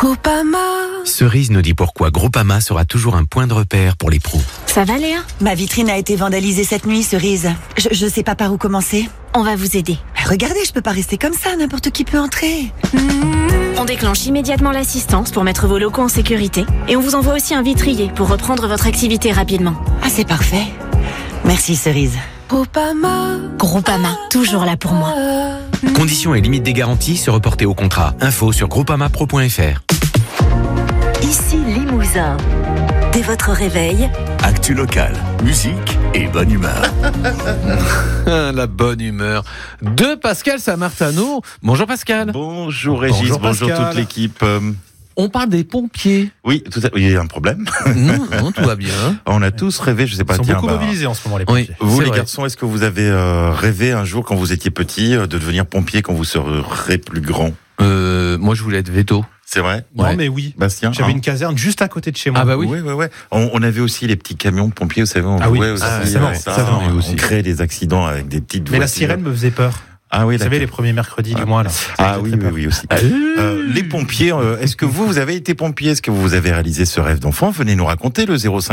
Groupama. Cerise nous dit pourquoi Groupama sera toujours un point de repère pour les pros. Ça va, Léa? Ma vitrine a été vandalisée cette nuit, Cerise. Je sais pas par où commencer. On va vous aider. Regardez, je peux pas rester comme ça, n'importe qui peut entrer. On déclenche immédiatement l'assistance pour mettre vos locaux en sécurité et on vous envoie aussi un vitrier pour reprendre votre activité rapidement. Ah, c'est parfait. Merci, Cerise. Groupama. Groupama, toujours là pour moi. Conditions et limites des garanties se reporter au contrat. Info sur groupamapro.fr. Ici Limousin. Dès votre réveil, Actu locale, musique et bonne humeur. La bonne humeur de Pascal Samartano. Bonjour Pascal. Bonjour Régis, bonjour Pascal. toute l'équipe. On parle des pompiers. Oui, il y a un problème. Non, tout va bien. On a tous rêvé, je sais pas. Ils sont tiens, beaucoup mobilisés en ce moment, les pompiers. Oui, Vous c'est les vrai. garçons, est-ce que vous avez rêvé un jour quand vous étiez petit de devenir pompier quand vous serez plus grand? Moi, je voulais être veto. C'est vrai? Non, Ouais. mais oui. Bastien? J'avais une caserne juste à côté de chez moi. Ah bah oui. Ouais. On avait aussi les petits camions de pompiers, vous savez, on Ah oui. jouait aussi. Ah, c'est bon, ça, on, aussi. on créait des accidents avec des petites Mais la voitures. sirène me faisait peur. Ah oui, Vous savez, les d'accord. premiers mercredis du mois, là. Ah oui, oui aussi. Les pompiers, est-ce que vous avez été pompier? Est-ce que vous avez réalisé ce rêve d'enfant? Venez nous raconter le 05